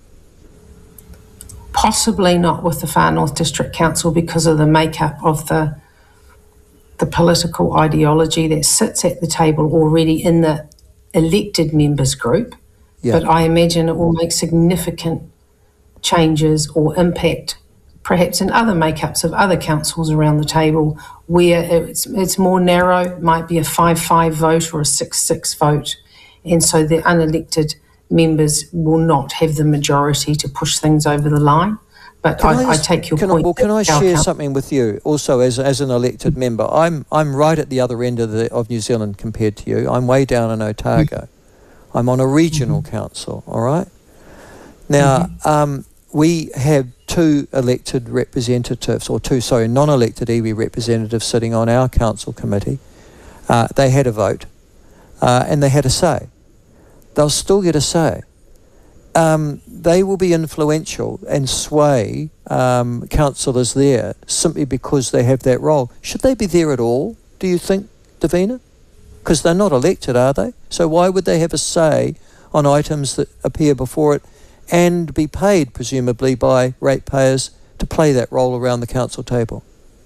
Possibly not with the Far North District Council because of the makeup of the the political ideology that sits at the table already in the elected members group. Yeah. But I imagine it will make significant changes or impact perhaps in other makeups of other councils around the table where it's, it's more narrow, might be a five five vote or a six six vote. And so the unelected members will not have the majority to push things over the line. But I, I, just, I take your can point. I, well, can I share something with you also as as an elected member? I'm I'm right at the other end of the of New Zealand compared to you. I'm way down in Otago. Mm-hmm. I'm on a regional mm-hmm. council, all right? Now, mm-hmm. um, we have two elected representatives, or two, sorry, non-elected iwi representatives sitting on our council committee. Uh, they had a vote uh, and they had a say. They'll still get a say. Um, they will be influential and sway um, councillors there simply because they have that role. Should they be there at all, do you think, Davina? Because they're not elected, are they? So why would they have a say on items that appear before it and be paid, presumably, by ratepayers to play that role around the council table?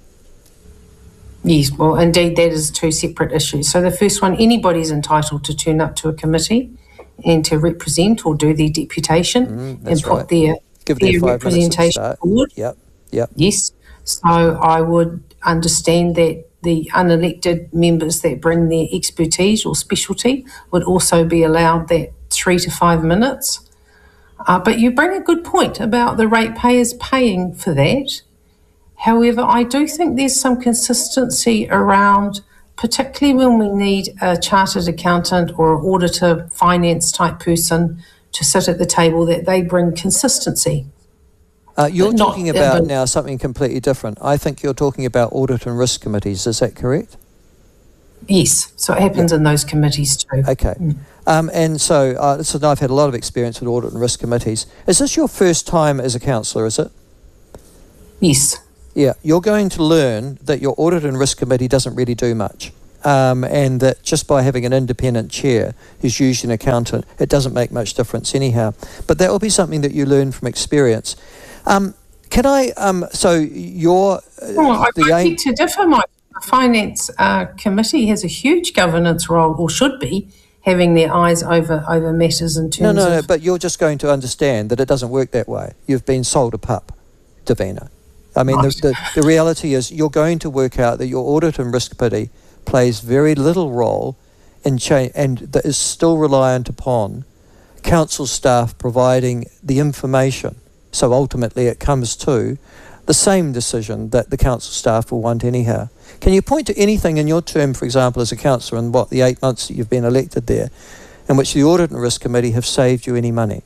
Yes, well, indeed, that is two separate issues. So the first one, anybody's entitled to turn up to a committee and to represent or do their deputation mm, and put right. their, Give their five representation forward. Yep, yep. Yes. So I would understand that the unelected members that bring their expertise or specialty would also be allowed that three to five minutes. Uh, but you bring a good point about the ratepayers paying for that. However, I do think there's some consistency around, particularly when we need a chartered accountant or an auditor, finance type person to sit at the table, that they bring consistency. Uh, you're But not- talking about but- now something completely different. I think you're talking about audit and risk committees. Is that correct? Yes, so it happens in those committees too. Okay. Um, and so, uh, so I've had a lot of experience with audit and risk committees. Is this your first time as a councillor, is it? Yes. Yeah, you're going to learn that your audit and risk committee doesn't really do much. Um, and that just by having an independent chair who's usually an accountant, it doesn't make much difference anyhow. But that will be something that you learn from experience. Um, can I, um, so your... Uh, Well, I the I aim- beg to differ, Mike. The Finance uh, Committee has a huge governance role, or should be, having their eyes over, over matters in terms No, no, no, of... but you're just going to understand that it doesn't work that way. You've been sold a pup, Davina. I mean, the, the, the reality is you're going to work out that your audit and risk committee plays very little role in cha- and that is still reliant upon council staff providing the information. So ultimately it comes to the same decision that the council staff will want anyhow. Can you point to anything in your term, for example, as a councillor, in what, the eight months that you've been elected there, in which the Audit and Risk Committee have saved you any money?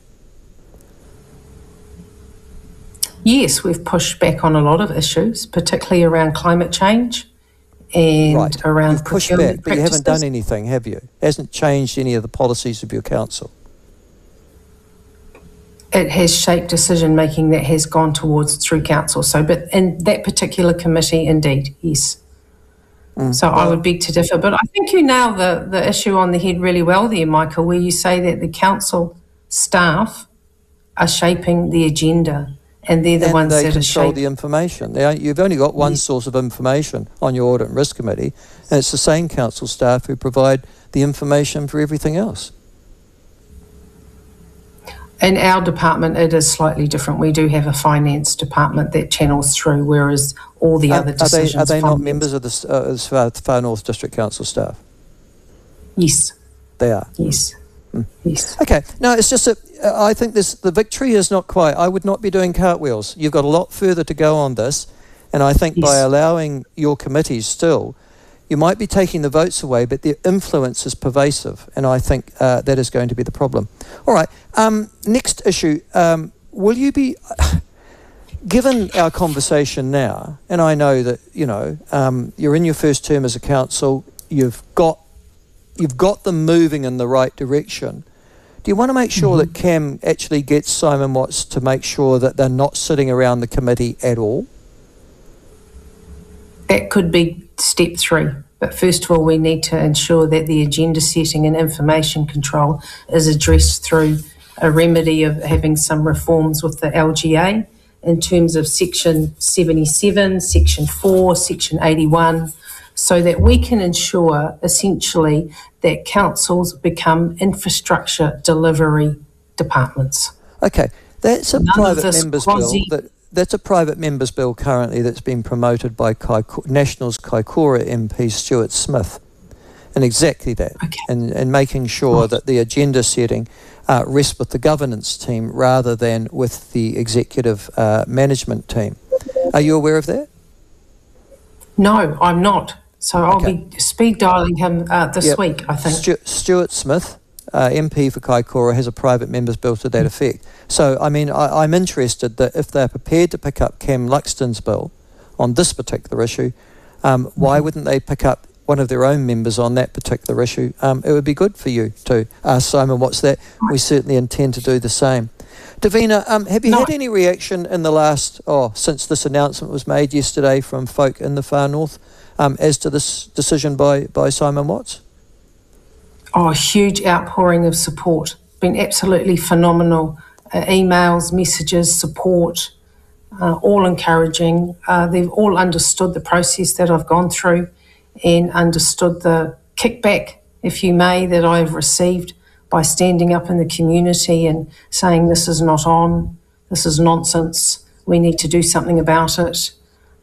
Yes, we've pushed back on a lot of issues, particularly around climate change and Right. around You've pushed procurement back, but you haven't done practices. anything, have you? Hasn't changed any of the policies of your council. It has shaped decision making that has gone towards through council. So, but in that particular committee, indeed, yes. Mm. So I would beg to differ, but I think you nailed the, the issue on the head really well there, Michael, where you say that the council staff are shaping the agenda and they're the and ones they that are control shaping. the information. They are, you've only got one source of information on your Audit and Risk Committee, and it's the same council staff who provide the information for everything else. In our department, it is slightly different. We do have a finance department that channels through, whereas all the Are- other are they, decisions... are they not from- members of the s- uh, as far, Far North District Council staff? Yes. They are. Yes. Yes. Okay. No, it's just that uh, I think this the victory is not quite. I would not be doing cartwheels. You've got a lot further to go on this, and I think by Yes. allowing your committees still, you might be taking the votes away, but their influence is pervasive, and I think uh, that is going to be the problem. All right. Um, next issue. Um, will you be, given our conversation now, and I know that you know um, you're in your first term as a council, you've got you've got them moving in the right direction. Do you want to make sure that Cam actually gets Simon Watts to make sure that they're not sitting around the committee at all? That could be step three. But first of all, we need to ensure that the agenda setting and information control is addressed through a remedy of having some reforms with the L G A in terms of Section seventy-seven, Section four, Section eighty-one, so that we can ensure essentially that councils become infrastructure delivery departments. Okay, that's a None of private this members quasi- bill. That, that's a private members bill currently that's been promoted by Kaiko- National's Kaikoura M P Stuart Smith, and exactly that, okay. and, and making sure Right. that the agenda setting uh, rests with the governance team rather than with the executive uh, management team. Are you aware of that? No, I'm not. So I'll Okay. be speed dialing him uh, this Yep. week, I think. Stu- Stuart Smith, uh, M P for Kaikoura, has a private members bill to that effect. So, I mean, I, I'm interested that if they're prepared to pick up Cam Luxton's bill on this particular issue, um, why wouldn't they pick up one of their own members on that particular issue? Um, it would be good for you to ask Simon what's that. We certainly intend to do the same. Davina, um, have you No. had any reaction in the last, oh, since this announcement was made yesterday from folk in the Far North um, as to this decision by, by Simon Watts? Oh, a huge outpouring of support. Been absolutely phenomenal. Uh, emails, messages, support, uh, all encouraging. Uh, they've all understood the process that I've gone through and understood the kickback, if you may, that I've received by standing up in the community and saying this is not on, this is nonsense, we need to do something about it.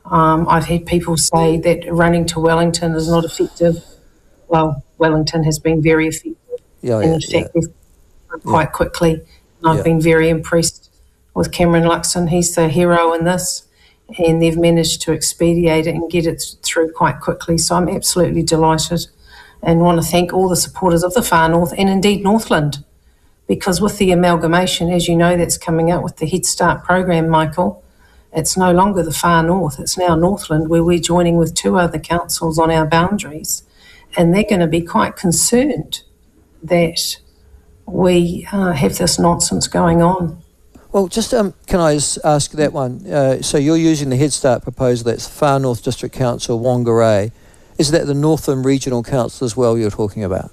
Um, I've had people say that running to Wellington is not effective. Well, Wellington has been very effective. Yeah, and yeah, in fact, yeah. they've run quite quickly. And I've Yeah. been very impressed with Cameron Luxon. He's the hero in this, and they've managed to expedite it and get it through quite quickly. So I'm absolutely delighted and want to thank all the supporters of the Far North and indeed Northland, because with the amalgamation, as you know, that's coming out with the Head Start program, Michael, it's no longer the Far North, it's now Northland, where we're joining with two other councils on our boundaries, and they're going to be quite concerned that we uh, have this nonsense going on. Well, just um, can I just ask that one? Uh, so you're using the Head Start proposal, that's Far North District Council, Whangarei. Is that the Northland Regional Council as well you're talking about?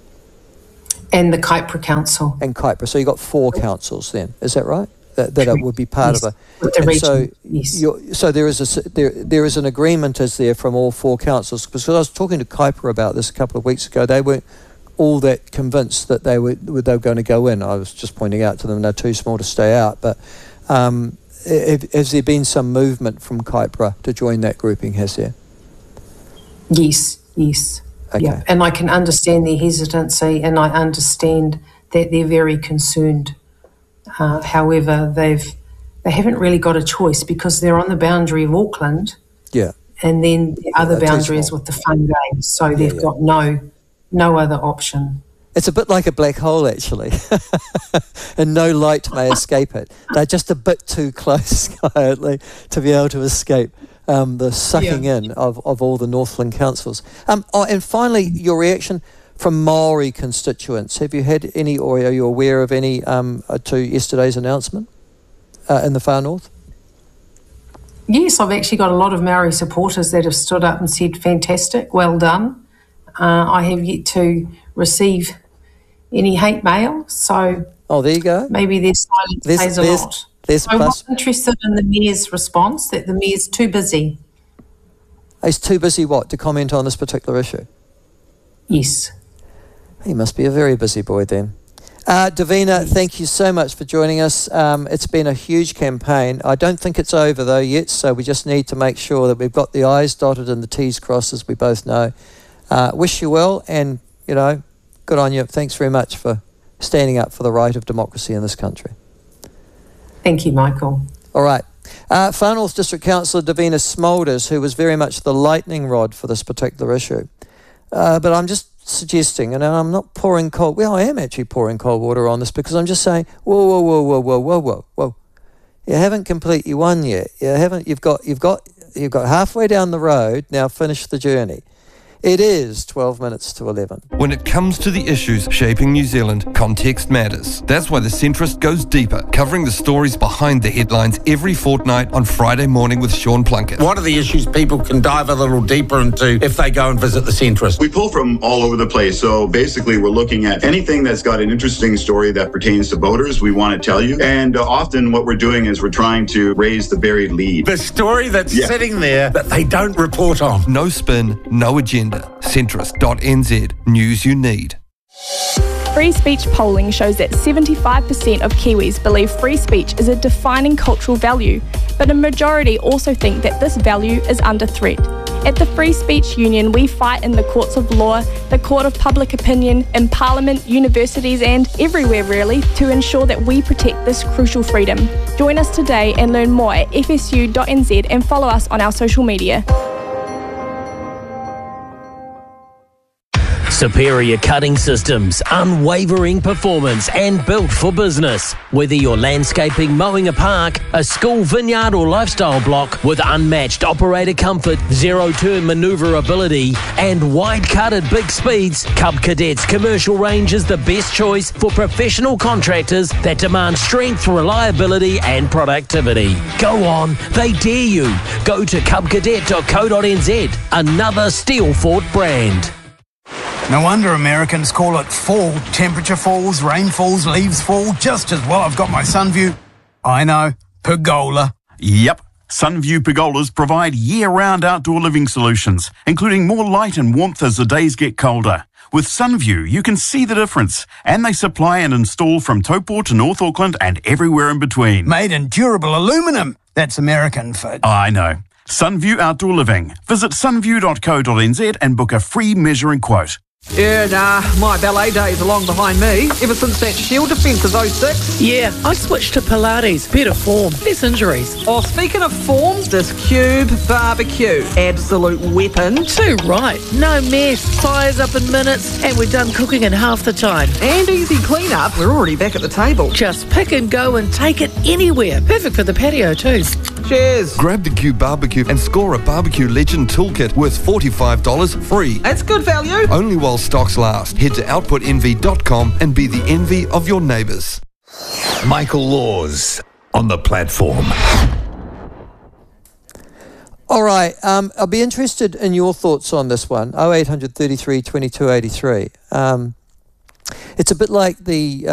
And the Kaipara Council. And Kaipara. So you've got four councils then, is that right? That, that it would be part Yes, of a... with the and region, so yes. you're, so there is, a, s- there, there is an agreement, is there, from all four councils? Because I was talking to Kaipara about this a couple of weeks ago. They weren't all that convinced that they were, they were going to go in. I was just pointing out to them they're too small to stay out. But um, have, has there been some movement from Kaipara to join that grouping, has there? Yes, yes. Okay. Yeah. And I can understand their hesitancy, and I understand that they're very concerned. Uh, however, they've they haven't really got a choice because they're on the boundary of Auckland, Yeah. and then the other they're too boundary is small. with the Fun Games, so they've yeah. got no no other option. It's a bit like a black hole, actually, and no light may escape it. They're just a bit too close, quietly, to be able to escape um, the sucking Yeah. in of, of all the Northland councils. Um, oh, and finally, your reaction from Maori constituents. Have you had any, or are you aware of any, um, uh, to yesterday's announcement uh, in the Far North? Yes, I've actually got a lot of Maori supporters that have stood up and said, fantastic, well done. Uh, I have yet to receive any hate mail, so Oh, there you go. maybe their silence There's- says a there's- lot. there's a I'm plus. interested in the Mayor's response, that the Mayor's too busy. He's too busy, what, to comment on this particular issue? Yes. He must be a very busy boy then. Uh, Davina, thank you so much for joining us. Um, it's been a huge campaign. I don't think it's over though yet, so we just need to make sure that we've got the I's dotted and the T's crossed, as we both know. Uh, wish you well, and, you know, good on you. Thanks very much for standing up for the right of democracy in this country. Thank you, Michael. All right. Uh, Far North District Councillor Davina Smulders, who was very much the lightning rod for this particular issue. Uh, but I'm just suggesting, and I'm not pouring cold... Well, I am actually pouring cold water on this, because I'm just saying, whoa, whoa, whoa, whoa, whoa, whoa, whoa, whoa. You haven't completely won yet. You haven't... You've got... You've got... You've got halfway down the road. Now finish the journey. It is twelve minutes to eleven. When it comes to the issues shaping New Zealand, context matters. That's why The Centrist goes deeper, covering the stories behind the headlines every fortnight on Friday morning with Sean Plunkett. What are the issues people can dive a little deeper into if they go and visit The Centrist? We pull from all over the place. So basically, we're looking at anything that's got an interesting story that pertains to voters. We want to tell you. And uh, often what we're doing is we're trying to raise the buried lead. The story that's Yeah. sitting there that they don't report on. No spin, no agenda. centrist dot n z. News you need. Free speech polling shows that seventy-five percent of Kiwis believe free speech is a defining cultural value, but a majority also think that this value is under threat. At the Free Speech Union, we fight in the courts of law, the court of public opinion, in Parliament, universities and everywhere really to ensure that we protect this crucial freedom. Join us today and learn more at f s u dot n z and follow us on our social media. Superior cutting systems, unwavering performance and built for business. Whether you're landscaping, mowing a park, a school, vineyard or lifestyle block, with unmatched operator comfort, zero-turn manoeuvrability and wide cut at big speeds, Cub Cadet's commercial range is the best choice for professional contractors that demand strength, reliability and productivity. Go on, they dare you. Go to cub cadet dot co dot n z, another Steel Fort brand. No wonder Americans call it fall. Temperature falls, rain falls, leaves fall, just as well I've got my Sunview. I know, pergola. Yep. Sunview pergolas provide year-round outdoor living solutions, including more light and warmth as the days get colder. With Sunview, you can see the difference, and they supply and install from Taupo to North Auckland and everywhere in between. Made in durable aluminum. That's American for... I know. Sunview Outdoor Living. Visit sunview dot co dot n z and book a free measuring quote. Yeah, nah, my ballet days are long behind me. Ever since that Shield defence of oh six. Yeah, I switched to Pilates. Better form, less injuries. Oh, speaking of form, this Cube barbecue. Absolute weapon. Too right. No mess. Fires up in minutes, and we're done cooking in half the time. And easy clean-up. We're already back at the table. Just pick and go and take it anywhere. Perfect for the patio too. Cheers. Grab the Cube Barbecue and score a Barbecue Legend Toolkit worth forty-five dollars free. That's good value. Only while stocks last. Head to output envy dot com and be the envy of your neighbours. Michael Laws on the platform. All right, um, I'll be interested in your thoughts on this one. oh eight hundred thirty-three twenty-two eighty-three. Um, it's a bit like the...